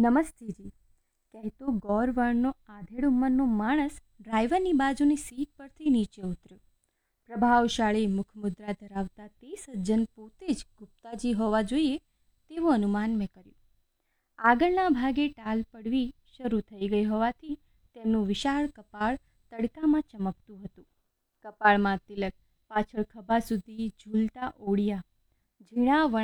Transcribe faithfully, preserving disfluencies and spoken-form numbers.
નમસ્તેજી, કહેતો ગૌરવર્ણનો આધેડ ઉંમરનો માણસ ડ્રાઈવરની બાજુની સીટ પરથી નીચે ઉતર્યો. પ્રભાવશાળી મુખમુદ્રા ધરાવતા તે સજ્જન પોતે જ ગુપ્તાજી હોવા જોઈએ તેવું અનુમાન મેં કર્યું. આગળના ભાગે ટાલ પડવી શરૂ થઈ ગઈ હોવાથી તેમનું વિશાળ કપાળ તડકામાં ચમકતું હતું. કપાળમાં તિલક, પાછળ ખભા સુધી ઝૂલતા ઓળિયા, ઝીણા